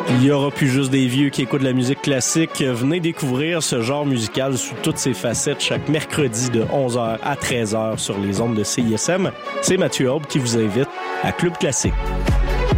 Il y aura plus juste des vieux qui écoutent de la musique classique. Venez découvrir ce genre musical sous toutes ses facettes chaque mercredi de 11h à 13h sur les ondes de CISM. C'est Mathieu Aube qui vous invite à Club Classique.